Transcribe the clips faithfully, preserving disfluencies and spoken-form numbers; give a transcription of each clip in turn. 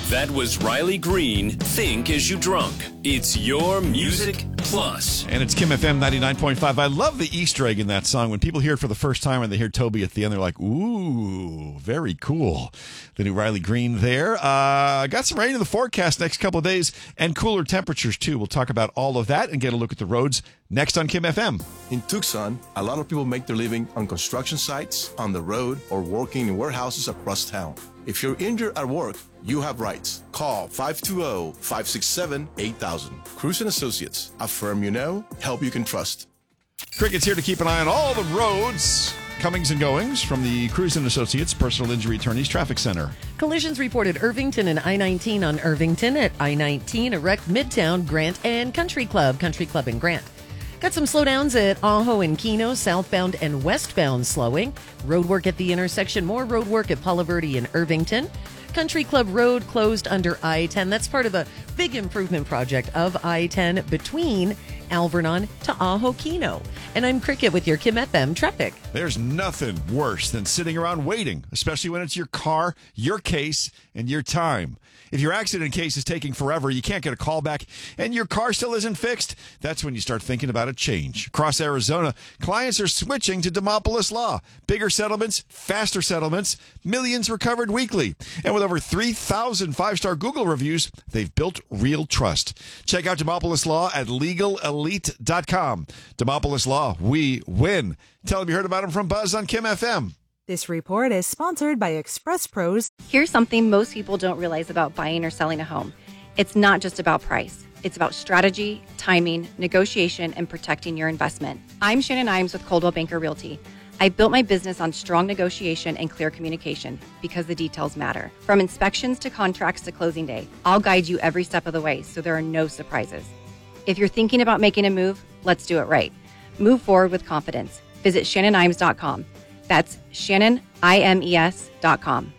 That was Riley Green, Think As You Drunk. It's your Music Plus. And it's Kim F M ninety-nine point five. I love the Easter egg in that song. When people hear it for the first time and they hear Toby at the end, they're like, ooh, very cool. The new Riley Green there. Uh, got some rain in the forecast next couple of days and cooler temperatures, too. We'll talk about all of that and get a look at the roads next on Kim F M. In Tucson, a lot of people make their living on construction sites, on the road, or working in warehouses across town. If you're injured at work, you have rights. Call five two zero, five six seven, eight thousand. Cruz and Associates, a firm you know, help you can trust. Cricket's here to keep an eye on all the roads, comings and goings from the Cruz and Associates Personal Injury Attorneys Traffic Center. Collisions reported Irvington and I nineteen on Irvington. At I nineteen, a wreck Midtown, Grant, and Country Club. Country Club and Grant. Got some slowdowns at Ajo and Keno, southbound and westbound slowing. Road work at the intersection. More road work at Palo Verde and Irvington. Country Club Road closed under I ten. That's part of the big improvement project of I ten between Alvernon to Ajo Keno. And I'm Cricket with your Kim F M traffic. There's nothing worse than sitting around waiting, especially when it's your car, your case, and your time. If your accident case is taking forever, you can't get a call back, and your car still isn't fixed, that's when you start thinking about a change. Across Arizona, clients are switching to Demopolis Law. Bigger settlements, faster settlements, millions recovered weekly. And with over three thousand five-star Google reviews, they've built real trust. Check out Demopolis Law at legal elite dot com. Demopolis Law, we win. Tell them you heard about them from Buzz on Kim F M. This report is sponsored by Express Pros. Here's something most people don't realize about buying or selling a home. It's not just about price. It's about strategy, timing, negotiation, and protecting your investment. I'm Shannon Imes with Coldwell Banker Realty. I built my business on strong negotiation and clear communication because the details matter. From inspections to contracts to closing day, I'll guide you every step of the way so there are no surprises. If you're thinking about making a move, let's do it right. Move forward with confidence. Visit Shannon Imes dot com. That's Shannon Imes dot com.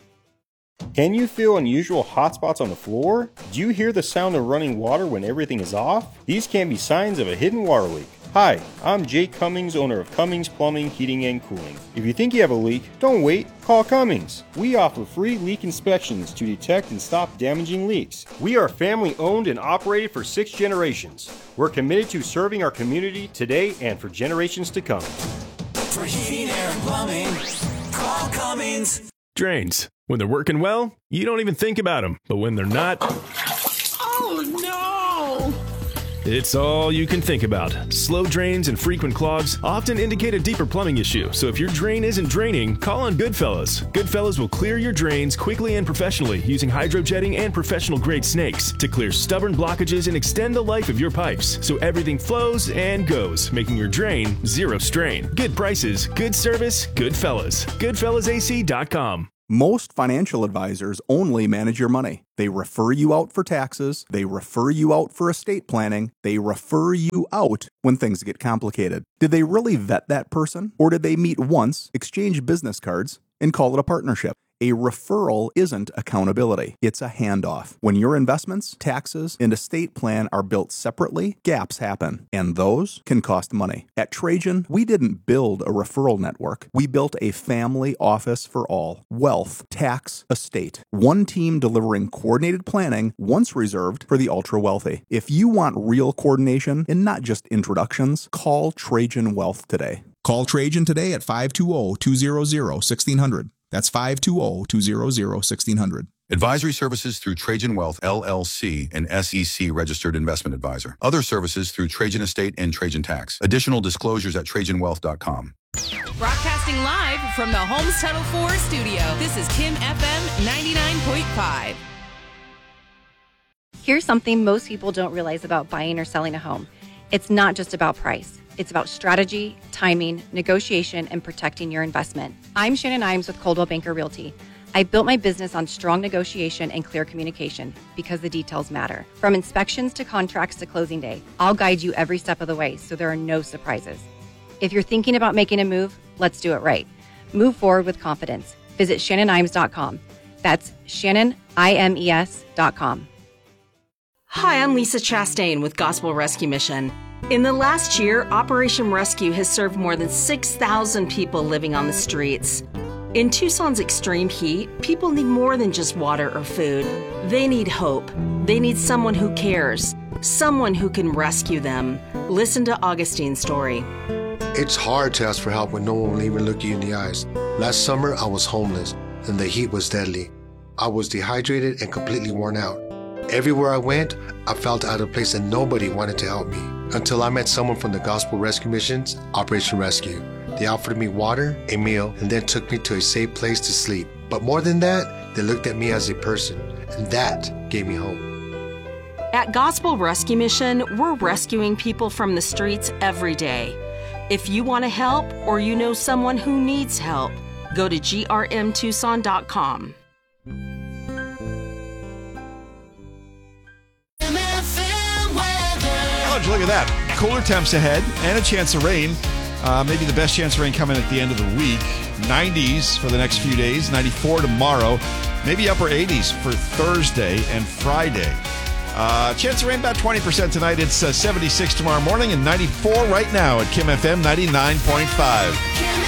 Can you feel unusual hot spots on the floor? Do you hear the sound of running water when everything is off? These can be signs of a hidden water leak. Hi, I'm Jake Cummings, owner of Cummings Plumbing, Heating, and Cooling. If you think you have a leak, don't wait, call Cummings. We offer free leak inspections to detect and stop damaging leaks. We are family owned and operated for six generations. We're committed to serving our community today and for generations to come. For heating, air, and plumbing, call Cummings. Drains. When they're working well, you don't even think about them. But when they're not, Oh, no! it's all you can think about. Slow drains and frequent clogs often indicate a deeper plumbing issue. So if your drain isn't draining, call on Goodfellas. Goodfellas will clear your drains quickly and professionally using hydrojetting and professional-grade snakes to clear stubborn blockages and extend the life of your pipes so everything flows and goes, making your drain zero strain. Good prices, good service, Goodfellas. Goodfellas A C dot com. Most financial advisors only manage your money. They refer you out for taxes, they refer you out for estate planning, they refer you out when things get complicated. Did they really vet that person? Or did they meet once, exchange business cards, and call it a partnership? A referral isn't accountability. It's a handoff. When your investments, taxes, and estate plan are built separately, gaps happen, and those can cost money. At Trajan, we didn't build a referral network. We built a family office for all. Wealth, tax, estate. One team delivering coordinated planning, once reserved for the ultra-wealthy. If you want real coordination and not just introductions, call Trajan Wealth today. Call Trajan today at five two zero, two zero zero, one six zero zero. That's five two zero, two zero zero, one six zero zero. Advisory services through Trajan Wealth, L L C, an S E C-registered investment advisor. Other services through Trajan Estate and Trajan Tax. Additional disclosures at trajan wealth dot com. Broadcasting live from the Holmes Tuttle four studio, this is Kim F M ninety-nine point five. Here's something most people don't realize about buying or selling a home. It's not just about price. It's about strategy, timing, negotiation, and protecting your investment. I'm Shannon Imes with Coldwell Banker Realty. I built my business on strong negotiation and clear communication because the details matter. From inspections to contracts to closing day, I'll guide you every step of the way so there are no surprises. If you're thinking about making a move, let's do it right. Move forward with confidence. Visit Shannon Imes dot com. That's Shannon Imes dot com. Hi, I'm Lisa Chastain with Gospel Rescue Mission. In the last year, Operation Rescue has served more than six thousand people living on the streets. In Tucson's extreme heat, people need more than just water or food. They need hope. They need someone who cares, someone who can rescue them. Listen to Augustine's story. It's hard to ask for help when no one will even look you in the eyes. Last summer, I was homeless, and the heat was deadly. I was dehydrated and completely worn out. Everywhere I went, I felt out of place and nobody wanted to help me. Until I met someone from the Gospel Rescue Mission's Operation Rescue. They offered me water, a meal, and then took me to a safe place to sleep. But more than that, they looked at me as a person, and that gave me hope. At Gospel Rescue Mission, we're rescuing people from the streets every day. If you want to help or you know someone who needs help, go to G R M Tucson dot com. Oh, look at that. Cooler temps ahead and a chance of rain. Uh, maybe the best chance of rain coming at the end of the week. nineties for the next few days, ninety-four tomorrow, maybe upper eighties for Thursday and Friday. Uh, chance of rain about twenty percent tonight. It's uh, seventy-six tomorrow morning and ninety-four right now at Kim F M ninety-nine point five.